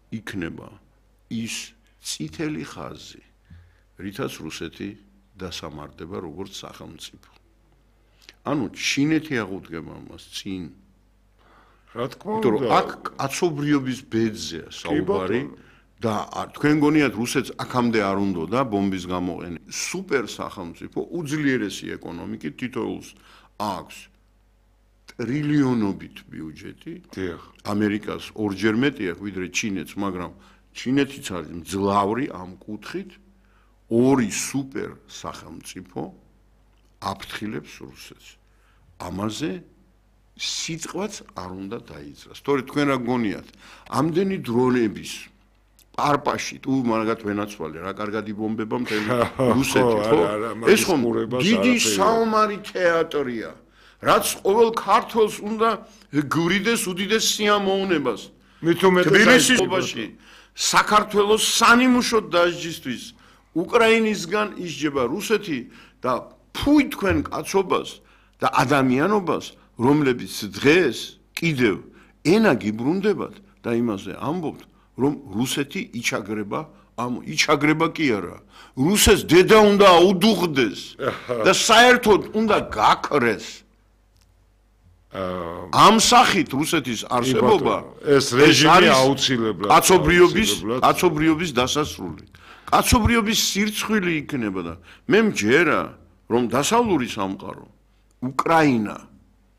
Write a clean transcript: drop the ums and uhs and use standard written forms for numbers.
იქნება ის წითელი ხაზი, რითაც რუსეთი დასამარდება როგორც სახელმწიფო. ანუ ჩინეთი აღუდგება მას წინ. რა თქმა იმიტომ რომ უნდა. აქ კაცობრიობის ბედზეა საუბარი და თქვენ გონიათ რუსეთს აქამდე არ უნდოდა ბომბის გამოყენება. სუპერ სახელმწიფო უძლიერესი ეკონომიკით თითოეულს აქვს ტრილიონობით ბიუჯეტი. ამერიკას ორჯერ მეტი აქვს ვიდრე ჩინეთს, მაგრამ ჩინეთიც არის მძლავრი ამ კუთხით. ორი სუპერ სახელმწიფო აფრთხილებს რუსეთს. ამაზე სიტყვაც არ უნდა დაიძრას. თორე თქვენ რა გონიათ? ამდენი დრონების პარპაში თუ მაგათ ვენაცვალე რა კარგად იბომბება მთელი რუსეთი, ხო? ეს ხომ დიდი საომარი თეატრია, რაც ყოველ ქართველს უნდა გვირიდეს უდიდეს სიამოვნებას. თბილისში საქართველოს სანიმუშოდ დასჯისთვის უკრაინისგან ისჯება რუსეთი და ფუი თქვენ კაცობას და ადამიანობას, რომლებიც დღეს კიდევ ენა გიბრუნდებათ და იმაზე ამბობთ, რომ რუსეთი იჩაგრება, იჩაგრება კი არა. რუსეთს დედა უნდა აუდუღდეს და საერთოდ უნდა გაქრეს. ამ სახით რუსეთის არსებობა ეს რეჟიმი აუცილებლად კაცობრიობის დასასრული. კაცობრიობის სირცხვილი იქნება და მე მჯერა, რომ დასავლური სამყარო უკრაინა